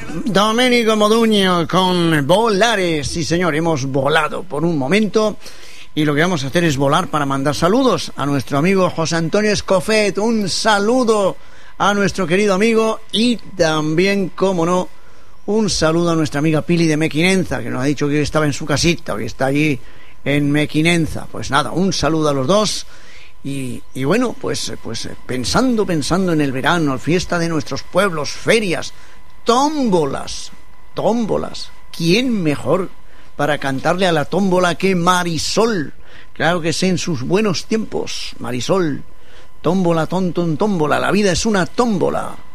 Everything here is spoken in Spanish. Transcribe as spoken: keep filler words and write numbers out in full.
Domenico Modugno con Volare. Sí, señor, hemos volado por un momento y lo que vamos a hacer es volar para mandar saludos a nuestro amigo José Antonio Escofet. Un saludo a nuestro querido amigo y también, como no, un saludo a nuestra amiga Pili de Mequinenza, que nos ha dicho que estaba en su casita, que está allí en Mequinenza. Pues nada, un saludo a los dos. Y, y bueno, pues, pues pensando, pensando en el verano, fiesta de nuestros pueblos, ferias, tómbolas, tómbolas. ¿Quién mejor para cantarle a la tómbola que Marisol? Claro que sé, en sus buenos tiempos, Marisol. Tómbola, ton, ton, tómbola, la vida es una tómbola.